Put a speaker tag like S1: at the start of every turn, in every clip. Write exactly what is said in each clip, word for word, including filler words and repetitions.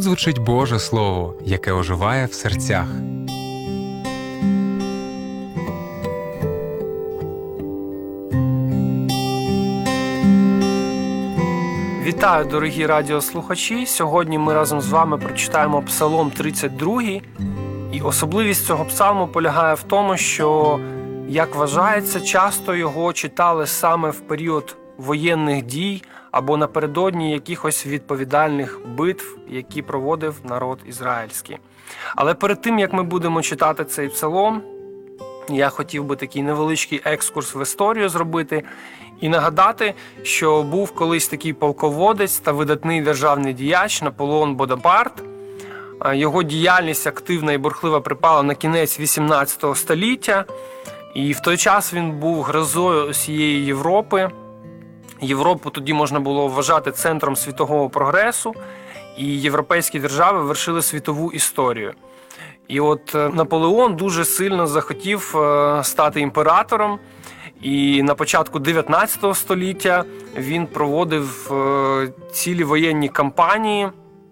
S1: звучить Боже Слово, яке оживає в серцях.
S2: Вітаю, дорогі радіослухачі! Сьогодні ми разом з вами прочитаємо Псалом тридцять другий. І особливість цього псалму полягає в тому, що, як вважається, часто його читали саме в період воєнних дій або напередодні якихось відповідальних битв, які проводив народ ізраїльський. Але перед тим, як ми будемо читати цей псалом, я хотів би такий невеличкий екскурс в історію зробити і нагадати, що був колись такий полководець та видатний державний діяч Наполеон Бонапарт. Його діяльність активна і бурхлива припала на кінець вісімнадцятого століття, і в той час він був грозою усієї Європи. Європу тоді можна було вважати центром світового прогресу, і європейські держави вершили світову історію. І от Наполеон дуже сильно захотів стати імператором, і на початку дев'ятнадцятого століття він проводив цілі воєнні кампанії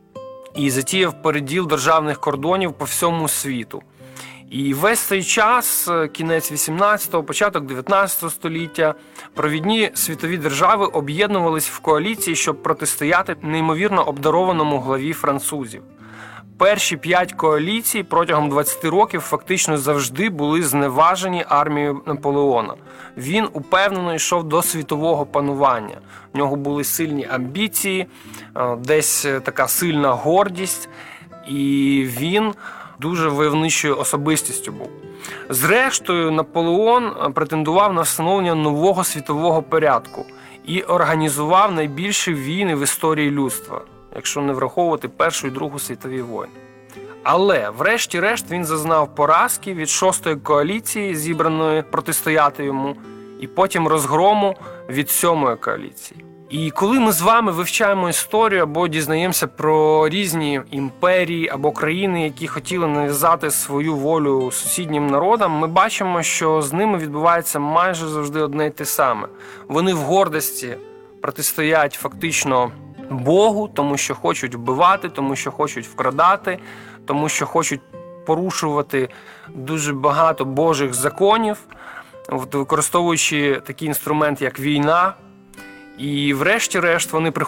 S2: і затіяв переділ державних кордонів по всьому світу. І весь цей час, кінець вісімнадцятого, початок дев'ятнадцятого століття, провідні світові держави об'єднувались в коаліції, щоб протистояти неймовірно обдарованому главі французів. Перші п'ять коаліцій протягом двадцяти років фактично завжди були зневажені армією Наполеона. Він упевнено йшов до світового панування. У нього були сильні амбіції, десь така сильна гордість, і він дуже войовничою особистістю був. Зрештою, Наполеон претендував на встановлення нового світового порядку і організував найбільші війни в історії людства, якщо не враховувати Першу і Другу світові війни. Але, врешті-решт, він зазнав поразки від шостої коаліції, зібраної протистояти йому, і потім розгрому від сьомої коаліції. І коли ми з вами вивчаємо історію або дізнаємося про різні імперії або країни, які хотіли нав'язати свою волю сусіднім народам, ми бачимо, що з ними відбувається майже завжди одне й те саме. Вони в гордості протистоять фактично Богу, тому що хочуть вбивати, тому що хочуть вкрадати, тому що хочуть порушувати дуже багато Божих законів, використовуючи такий інструмент, як війна. І врешті-решт вони приходять